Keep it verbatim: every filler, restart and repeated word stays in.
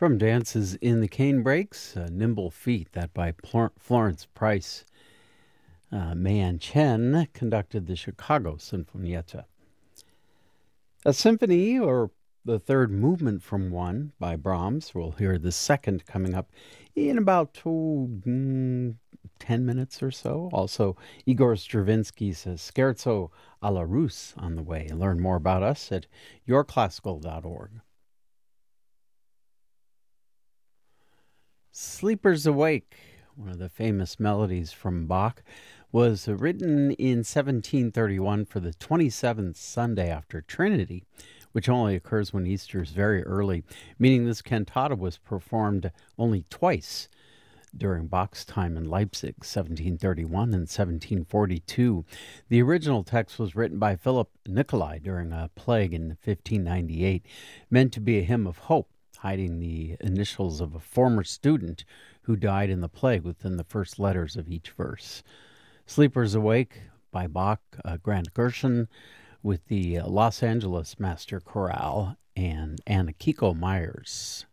From Dances in the Cane Breaks, uh, Nimble Feet, that by Plor- Florence Price. Uh, Mayan Chen conducted the Chicago Sinfonietta. A symphony, or the third movement from one, by Brahms. We'll hear the second coming up in about two, mm, ten minutes or so. Also, Igor Stravinsky's uh, Scherzo alla Russe on the way. Learn more about us at your classical dot org. Sleepers Awake, one of the famous melodies from Bach, was written in seventeen thirty-one for the twenty-seventh Sunday after Trinity, which only occurs when Easter is very early, meaning this cantata was performed only twice during Bach's time in Leipzig, seventeen thirty-one and seventeen forty-two. The original text was written by Philip Nicolai during a plague in fifteen ninety-eight, meant to be a hymn of hope, hiding the initials of a former student who died in the plague within the first letters of each verse. Sleepers Awake by Bach, uh, Grant Gershon, with the Los Angeles Master Chorale and Anna Kiko Myers.